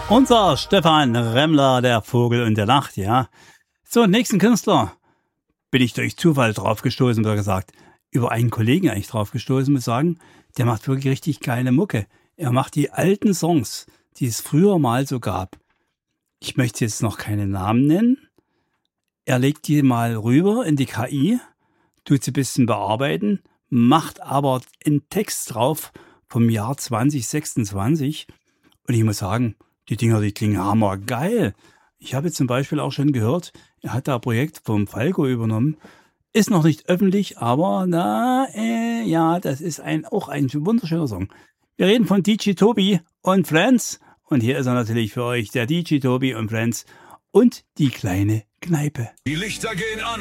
Unser Stefan Remmler, der Vogel und der Nacht, ja. So, nächsten Künstler bin ich durch Zufall draufgestoßen, oder gesagt, über einen Kollegen eigentlich draufgestoßen, muss sagen, der macht wirklich richtig geile Mucke. Er macht die alten Songs, die es früher mal so gab. Ich möchte jetzt noch keine Namen nennen. Er legt die mal rüber in die KI, tut sie ein bisschen bearbeiten, macht aber einen Text drauf vom Jahr 2026. Und ich muss sagen, die Dinger, die klingen hammergeil. Ich habe jetzt zum Beispiel auch schon gehört, er hat da ein Projekt vom Falco übernommen. Ist noch nicht öffentlich, aber ja, das ist auch ein wunderschöner Song. Wir reden von DJ Tobi und Friends. Und hier ist er natürlich für euch, der DJ Tobi und Friends und die kleine Kneipe. Die Lichter gehen an.